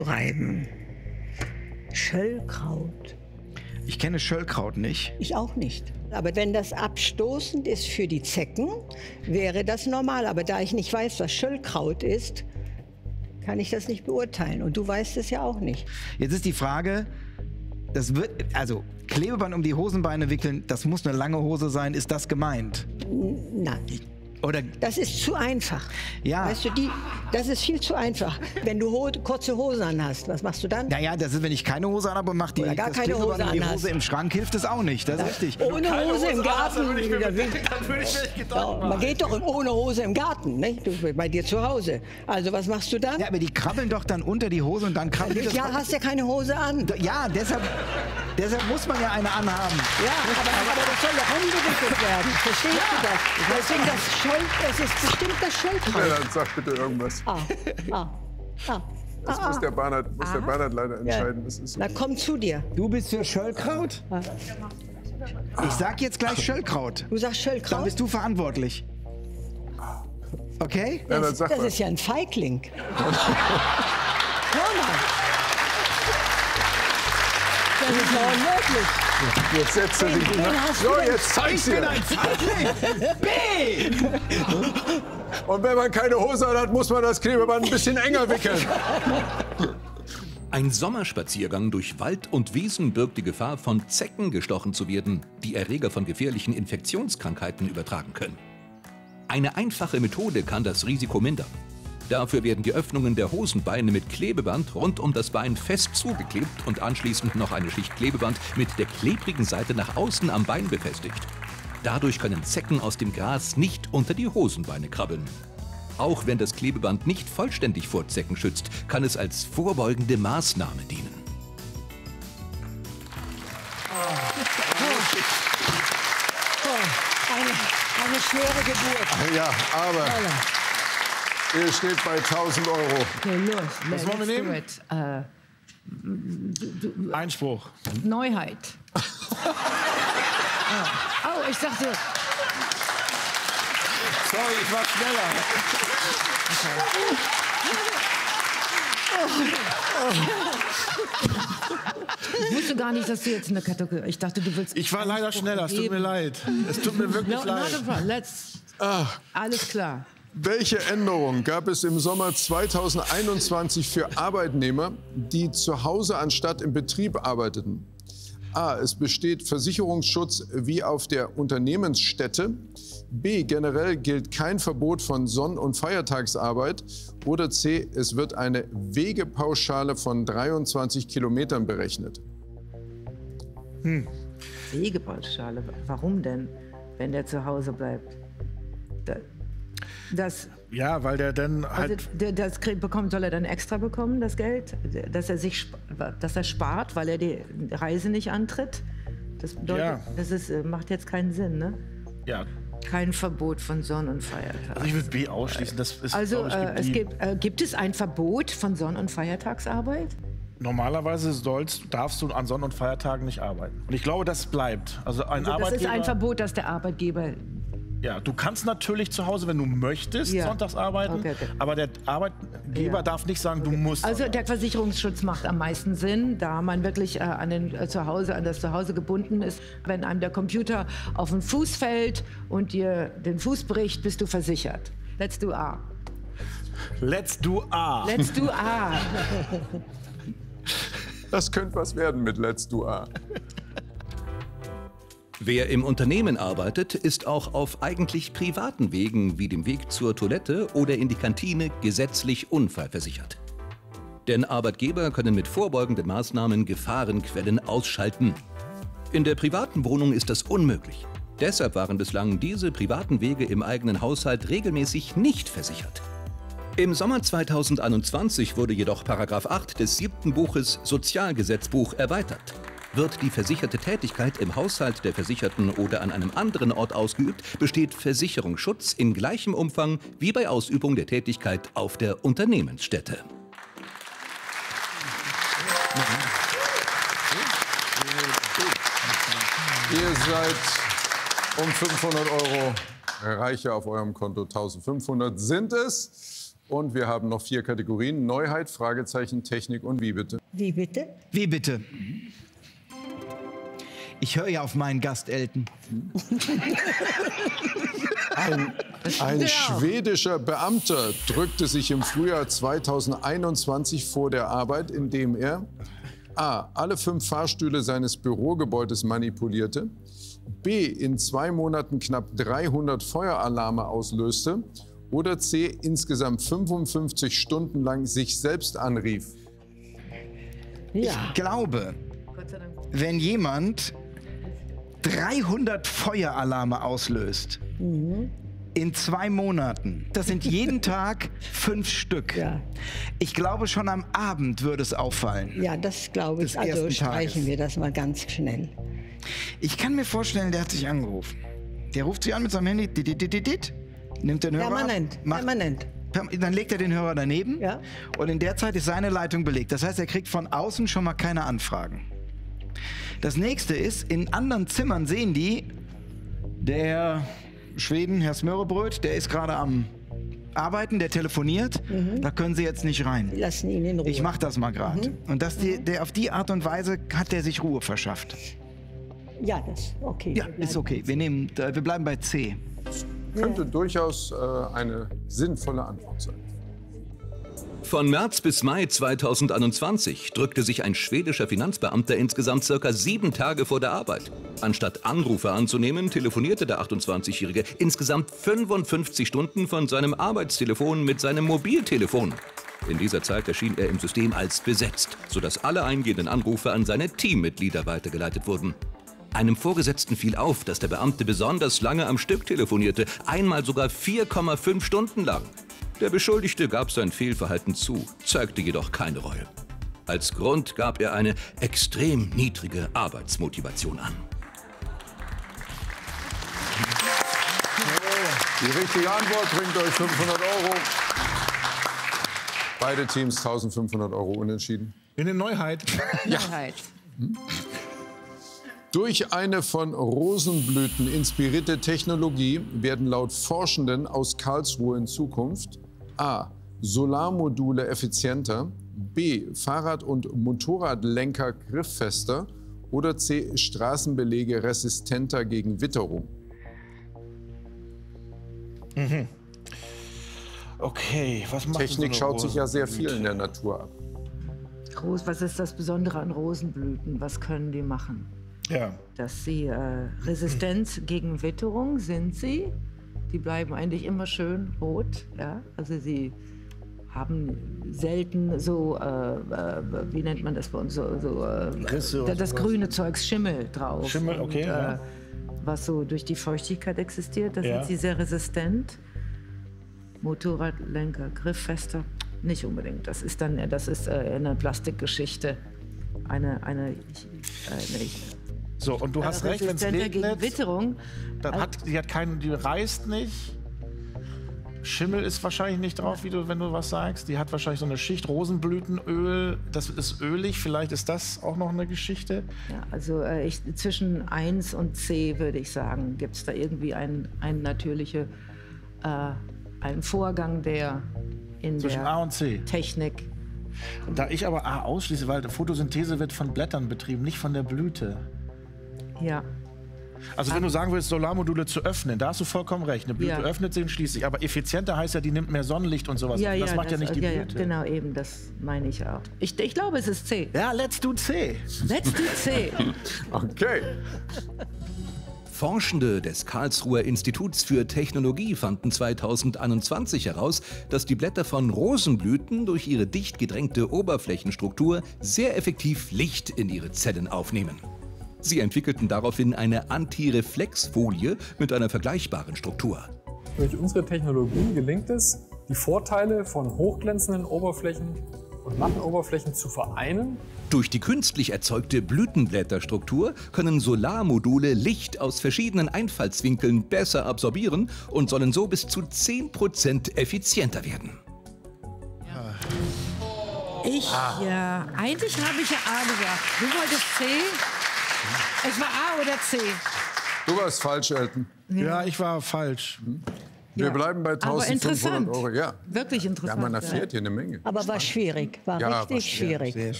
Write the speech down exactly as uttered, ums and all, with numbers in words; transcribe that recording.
reiben. Schöllkraut. Ich kenne Schöllkraut nicht. Ich auch nicht. Aber wenn das abstoßend ist für die Zecken, wäre das normal. Aber da ich nicht weiß, was Schöllkraut ist, kann ich das nicht beurteilen. Und du weißt es ja auch nicht. Jetzt ist die Frage, das wird, also Klebeband um die Hosenbeine wickeln, das muss eine lange Hose sein. Ist das gemeint? Nein. Oder das ist zu einfach. Ja. Weißt du, die, das ist viel zu einfach. Wenn du ho kurze Hosen anhast, was machst du dann? Naja, das ist, wenn ich keine Hose anhabe und mache die, Oder gar das keine Klebeband Hose um die anhast. Hose im Schrank, hilft es auch nicht. Das ist richtig. Ohne Hose, Hose im Garten. Dann würde ich mir, dann würde ich mir nicht Gedanken ja, man geht doch ohne Hose im Garten, nicht? Du, bei dir zu Hause. Also was machst du dann? Ja, aber die krabbeln doch dann unter die Hose und dann krabbeln die. Ja, hast ja keine Hose an. Ja, deshalb, deshalb muss man ja eine anhaben. Ja, aber, aber das soll doch umgewickelt werden. Verstehst ja. du das? Deswegen das Schöll, es ist bestimmt das Schöllkraut. Ja, dann sag bitte irgendwas. Ah, ah, ah. Das ah, muss, der Bernhard, muss der Bernhard leider entscheiden. Ja. Das ist so. Na, komm zu dir. Du bist für Schöllkraut? Ah. Ich sag jetzt gleich Schöllkraut. Du sagst Schöllkraut? Dann bist du verantwortlich. Okay? Ja, das das das ist ja ein Feigling. Hör mal. Das ist ja unmöglich. Jetzt setzt er sich hin. So, jetzt zeig's dir. B! Und wenn man keine Hose hat, muss man das Klebeband ein bisschen enger wickeln. Ein Sommerspaziergang durch Wald und Wiesen birgt die Gefahr, von Zecken gestochen zu werden, die Erreger von gefährlichen Infektionskrankheiten übertragen können. Eine einfache Methode kann das Risiko mindern. Dafür werden die Öffnungen der Hosenbeine mit Klebeband rund um das Bein fest zugeklebt und anschließend noch eine Schicht Klebeband mit der klebrigen Seite nach außen am Bein befestigt. Dadurch können Zecken aus dem Gras nicht unter die Hosenbeine krabbeln. Auch wenn das Klebeband nicht vollständig vor Zecken schützt, kann es als vorbeugende Maßnahme dienen. Eine, eine schwere Geburt. Ja, aber ihr steht bei tausend Euro. Okay, los. Was wollen wir nehmen? Äh, Einspruch. Neuheit. oh. oh, ich dachte... Sorry, ich war schneller. Ich wusste gar nicht, dass du jetzt eine Kategorie... Ich dachte, du willst... Ich war leider schneller, es tut mir leid. Es tut mir wirklich no, leid. No, let's... Ah. Alles klar. Welche Änderung gab es im Sommer zweitausendeinundzwanzig für Arbeitnehmer, die zu Hause anstatt im Betrieb arbeiteten? A. Es besteht Versicherungsschutz wie auf der Unternehmensstätte. B. Generell gilt kein Verbot von Sonn- und Feiertagsarbeit. Oder C. Es wird eine Wegepauschale von dreiundzwanzig Kilometern berechnet. Hm. Wegepauschale? Warum denn, wenn der zu Hause bleibt? Da, das... Ja, weil der dann halt... Also, der, das bekommt, soll er dann extra bekommen, das Geld? Dass er, sich, dass er spart, weil er die Reise nicht antritt? Das bedeutet, ja. das ist, macht jetzt keinen Sinn, ne? Ja. Kein Verbot von Sonn- und Feiertagen. Also ich würde B ausschließen. Das ist, also ich, äh, es gibt, äh, gibt es ein Verbot von Sonn- und Feiertagsarbeit? Normalerweise sollst, darfst du an Sonn- und Feiertagen nicht arbeiten. Und ich glaube, das bleibt. Also ein also das Arbeitgeber, ist ein Verbot, dass der Arbeitgeber... Ja, du kannst natürlich zu Hause, wenn du möchtest, ja. sonntags arbeiten, okay, okay. aber der Arbeitgeber ja. darf nicht sagen, okay. du musst. Also arbeiten. Der Versicherungsschutz macht am meisten Sinn, da man wirklich äh, an, den, äh, Zuhause, an das Zuhause gebunden ist. Wenn einem der Computer auf den Fuß fällt und dir den Fuß bricht, bist du versichert. Let's do A. Let's do A. Let's do A. Das könnte was werden mit Let's do A. Wer im Unternehmen arbeitet, ist auch auf eigentlich privaten Wegen wie dem Weg zur Toilette oder in die Kantine gesetzlich unfallversichert. Denn Arbeitgeber können mit vorbeugenden Maßnahmen Gefahrenquellen ausschalten. In der privaten Wohnung ist das unmöglich. Deshalb waren bislang diese privaten Wege im eigenen Haushalt regelmäßig nicht versichert. Im Sommer zweitausendeinundzwanzig wurde jedoch Paragraph acht des siebten Buches Sozialgesetzbuch erweitert. Wird die versicherte Tätigkeit im Haushalt der Versicherten oder an einem anderen Ort ausgeübt, besteht Versicherungsschutz in gleichem Umfang wie bei Ausübung der Tätigkeit auf der Unternehmensstätte. Ihr seid um fünfhundert Euro reicher auf eurem Konto. eintausendfünfhundert sind es. Und wir haben noch vier Kategorien. Neuheit, Fragezeichen, Technik und wie bitte? Wie bitte? Wie bitte? Ich höre ja auf meinen Gast, Elton. Ein, ein schwedischer Beamter drückte sich im Frühjahr zweitausendeinundzwanzig vor der Arbeit, indem er a. alle fünf Fahrstühle seines Bürogebäudes manipulierte, b. in zwei Monaten knapp dreihundert Feueralarme auslöste oder c. insgesamt fünfundfünfzig Stunden lang sich selbst anrief. Ja. Ich glaube, wenn jemand dreihundert Feueralarme auslöst, Mhm. in zwei Monaten, das sind jeden Tag fünf Stück. Ja. Ich glaube, schon am Abend würde es auffallen. Ja, das glaube ich. Des Also ersten streichen Tages. wir das mal ganz schnell. Ich kann mir vorstellen, der hat sich angerufen. Der ruft sie an mit seinem Handy, dit, dit, dit, dit, dit, nimmt den Hörer Permanent, ab, macht, permanent. dann legt er den Hörer daneben Ja. und in der Zeit ist seine Leitung belegt. Das heißt, er kriegt von außen schon mal keine Anfragen. Das nächste ist, in anderen Zimmern sehen die, der Herr Schweden, Herr Smörrebröt, der ist gerade am Arbeiten, der telefoniert, da können Sie jetzt nicht rein. Wir lassen ihn in Ruhe. Ich mach das mal gerade. Und dass die, der, auf die Art und Weise hat der sich Ruhe verschafft. Ja, das okay. Ja, wir ist bleiben- okay. Wir, nehmen, äh, wir bleiben bei C. Könnte durchaus äh, eine sinnvolle Antwort sein. Von März bis Mai zweitausendeinundzwanzig drückte sich ein schwedischer Finanzbeamter insgesamt circa sieben Tage vor der Arbeit. Anstatt Anrufe anzunehmen, telefonierte der achtundzwanzigjährige insgesamt fünfundfünfzig Stunden von seinem Arbeitstelefon mit seinem Mobiltelefon. In dieser Zeit erschien er im System als besetzt, sodass alle eingehenden Anrufe an seine Teammitglieder weitergeleitet wurden. Einem Vorgesetzten fiel auf, dass der Beamte besonders lange am Stück telefonierte, einmal sogar vier Komma fünf Stunden lang. Der Beschuldigte gab sein Fehlverhalten zu, zeigte jedoch keine Reue. Als Grund gab er eine extrem niedrige Arbeitsmotivation an. Die richtige Antwort bringt euch fünfhundert Euro. Beide Teams eintausendfünfhundert Euro unentschieden. In der Neuheit. Neuheit. Durch eine von Rosenblüten inspirierte Technologie werden laut Forschenden aus Karlsruhe in Zukunft a. Solarmodule effizienter, b. Fahrrad- und Motorradlenker grifffester oder c. Straßenbelege resistenter gegen Witterung. Okay, was macht Technik so eine schaut sich ja sehr Rosenblüte? viel in der Natur ab. Ros- Was ist das Besondere an Rosenblüten? Was können die machen? Ja. Dass sie äh, resistent gegen Witterung sind sie. Die bleiben eigentlich immer schön rot. Ja? Also sie haben selten so, äh, äh, wie nennt man das bei uns, so, so äh, Risse und das sowas. grüne Zeugs, Schimmel drauf. Schimmel, okay, Und, ja. äh, was so durch die Feuchtigkeit existiert, da Ja. sind sie sehr resistent. Motorradlenker, grifffester, nicht unbedingt. Das ist dann, das ist äh, eine Plastikgeschichte. Eine, eine, ich, äh, nicht. So, und du hast recht, wenn es Resistenter gegen regnet, Witterung. dann hat, die hat keinen, die reißt nicht. Schimmel ist wahrscheinlich nicht drauf, wie du, wenn du was sagst. Die hat wahrscheinlich so eine Schicht Rosenblütenöl. Das ist ölig. Vielleicht ist das auch noch eine Geschichte. Ja, also äh, ich, zwischen eins und C würde ich sagen, gibt es da irgendwie einen, einen natürliche, äh, einen Vorgang, der in Zwischen der A und C. Technik. Da ich aber A ausschließe, weil Photosynthese wird von Blättern betrieben, nicht von der Blüte. Ja, Also wenn du sagen willst, Solarmodule zu öffnen, da hast du vollkommen recht. Eine Blüte Ja. öffnet sich und schließt sich. Aber effizienter heißt ja, die nimmt mehr Sonnenlicht und sowas. ja, das ja, macht ja nicht die ja, ja, Blüte. genau, eben, das meine ich auch. Ich, ich glaube, es ist C. Ja, let's do C. Let's do C. Okay. Forschende des Karlsruher Instituts für Technologie fanden zweitausendeinundzwanzig heraus, dass die Blätter von Rosenblüten durch ihre dicht gedrängte Oberflächenstruktur sehr effektiv Licht in ihre Zellen aufnehmen. Sie entwickelten daraufhin eine Antireflexfolie mit einer vergleichbaren Struktur. Durch unsere Technologie gelingt es, die Vorteile von hochglänzenden Oberflächen und matten Oberflächen zu vereinen. Durch die künstlich erzeugte Blütenblätterstruktur können Solarmodule Licht aus verschiedenen Einfallswinkeln besser absorbieren und sollen so bis zu zehn Prozent effizienter werden. Ich, ja, eigentlich habe ich ja A gesagt. Du wolltest C. Es war A oder C. Du warst falsch, Elton. Ja, ich war falsch. Wir Ja. bleiben bei Aber eintausendfünfhundert interessant. Euro. Ja. Wirklich Ja, interessant. man erfährt hier eine Menge. Aber war schwierig, war Ja, richtig war schwer, schwierig.